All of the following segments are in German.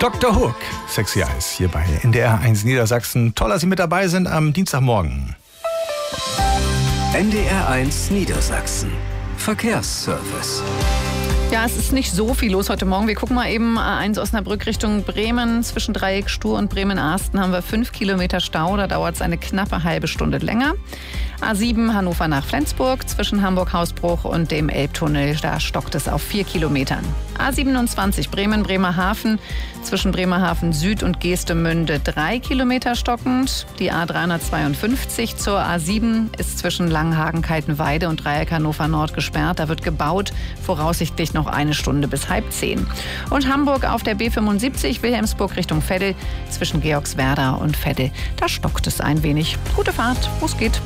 Dr. Hook, Sexy Eyes, hier bei NDR 1 Niedersachsen. Toll, dass Sie mit dabei sind am Dienstagmorgen. NDR 1 Niedersachsen. Verkehrsservice. Ja, es ist nicht so viel los heute Morgen. Wir gucken mal eben A1 Osnabrück Richtung Bremen. Zwischen Dreieck Stur und Bremen-Arsten haben wir 5 Kilometer Stau. Da dauert es eine knappe halbe Stunde länger. A7 Hannover nach Flensburg. Zwischen Hamburg-Hausbruch und dem Elbtunnel, da stockt es auf 4 Kilometern. A27 Bremen-Bremerhaven. Zwischen Bremerhaven Süd und Geestemünde 3 Kilometer stockend. Die A352 zur A7 ist zwischen Langenhagen-Kaltenweide und Dreieck Hannover Nord gesperrt. Da wird gebaut, voraussichtlich noch eine Stunde bis 9:30. Und Hamburg auf der B75 Wilhelmsburg Richtung Veddel. Zwischen Georgswerda und Veddel, da stockt es ein wenig. Gute Fahrt, wo es geht.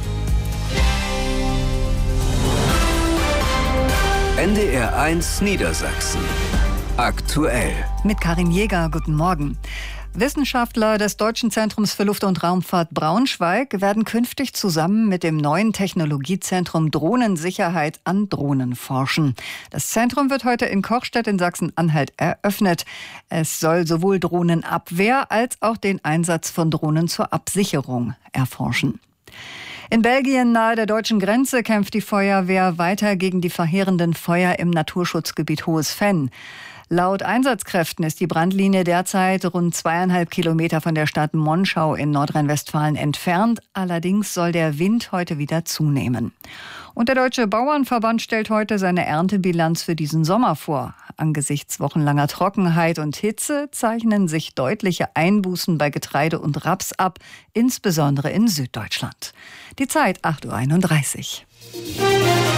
NDR 1 Niedersachsen. Aktuell. Mit Karin Jäger, guten Morgen. Wissenschaftler des Deutschen Zentrums für Luft- und Raumfahrt Braunschweig werden künftig zusammen mit dem neuen Technologiezentrum Drohnensicherheit an Drohnen forschen. Das Zentrum wird heute in Kochstedt in Sachsen-Anhalt eröffnet. Es soll sowohl Drohnenabwehr als auch den Einsatz von Drohnen zur Absicherung erforschen. In Belgien nahe der deutschen Grenze kämpft die Feuerwehr weiter gegen die verheerenden Feuer im Naturschutzgebiet Hohes Venn. Laut Einsatzkräften ist die Brandlinie derzeit rund 2,5 Kilometer von der Stadt Monschau in Nordrhein-Westfalen entfernt. Allerdings soll der Wind heute wieder zunehmen. Und der Deutsche Bauernverband stellt heute seine Erntebilanz für diesen Sommer vor. Angesichts wochenlanger Trockenheit und Hitze zeichnen sich deutliche Einbußen bei Getreide und Raps ab, insbesondere in Süddeutschland. Die Zeit 8:31 Uhr.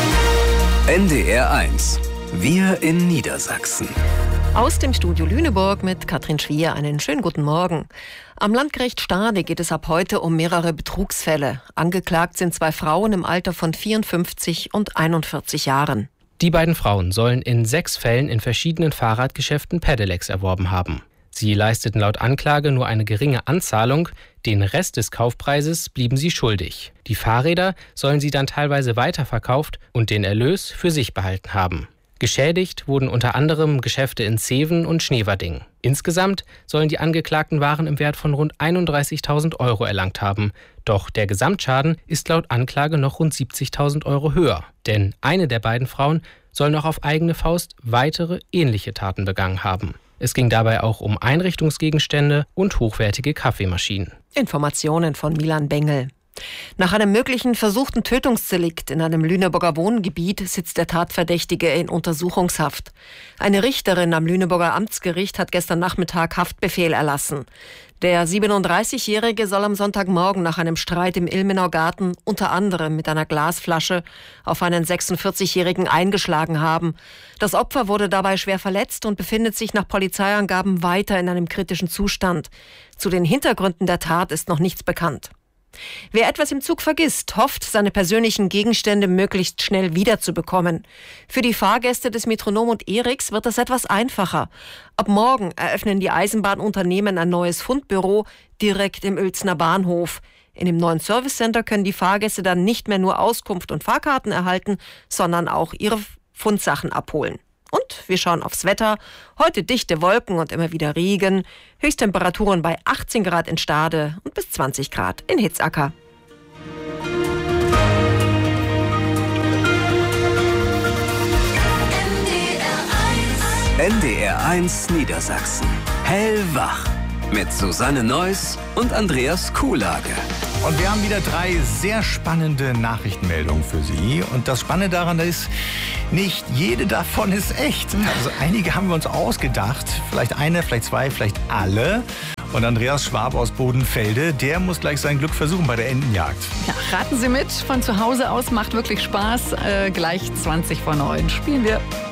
NDR 1. Wir in Niedersachsen. Aus dem Studio Lüneburg mit Katrin Schwier einen schönen guten Morgen. Am Landgericht Stade geht es ab heute um mehrere Betrugsfälle. Angeklagt sind 2 Frauen im Alter von 54 und 41 Jahren. Die beiden Frauen sollen in 6 Fällen in verschiedenen Fahrradgeschäften Pedelecs erworben haben. Sie leisteten laut Anklage nur eine geringe Anzahlung, den Rest des Kaufpreises blieben sie schuldig. Die Fahrräder sollen sie dann teilweise weiterverkauft und den Erlös für sich behalten haben. Geschädigt wurden unter anderem Geschäfte in Zeven und Schneverding. Insgesamt sollen die Angeklagten Waren im Wert von rund 31.000 Euro erlangt haben. Doch der Gesamtschaden ist laut Anklage noch rund 70.000 Euro höher. Denn eine der beiden Frauen soll noch auf eigene Faust weitere ähnliche Taten begangen haben. Es ging dabei auch um Einrichtungsgegenstände und hochwertige Kaffeemaschinen. Informationen von Milan Bengel. Nach einem möglichen versuchten Tötungsdelikt in einem Lüneburger Wohngebiet sitzt der Tatverdächtige in Untersuchungshaft. Eine Richterin am Lüneburger Amtsgericht hat gestern Nachmittag Haftbefehl erlassen. Der 37-Jährige soll am Sonntagmorgen nach einem Streit im Ilmenauer Garten unter anderem mit einer Glasflasche auf einen 46-Jährigen eingeschlagen haben. Das Opfer wurde dabei schwer verletzt und befindet sich nach Polizeiangaben weiter in einem kritischen Zustand. Zu den Hintergründen der Tat ist noch nichts bekannt. Wer etwas im Zug vergisst, hofft, seine persönlichen Gegenstände möglichst schnell wiederzubekommen. Für die Fahrgäste des Metronom und Eriks wird das etwas einfacher. Ab morgen eröffnen die Eisenbahnunternehmen ein neues Fundbüro direkt im Uelzner Bahnhof. In dem neuen Servicecenter können die Fahrgäste dann nicht mehr nur Auskunft und Fahrkarten erhalten, sondern auch ihre Fundsachen abholen. Und wir schauen aufs Wetter. Heute dichte Wolken und immer wieder Regen. Höchsttemperaturen bei 18 Grad in Stade und bis 20 Grad in Hitzacker. NDR 1 Niedersachsen. Hellwach. Mit Susanne Neuss und Andreas Kuhlage. Und wir haben wieder 3 sehr spannende Nachrichtenmeldungen für Sie. Und das Spannende daran ist, nicht jede davon ist echt. Also einige haben wir uns ausgedacht. Vielleicht eine, vielleicht 2, vielleicht alle. Und Andreas Schwab aus Bodenfelde, der muss gleich sein Glück versuchen bei der Entenjagd. Ja, raten Sie mit, von zu Hause aus macht wirklich Spaß. Gleich 20 vor 9 spielen wir.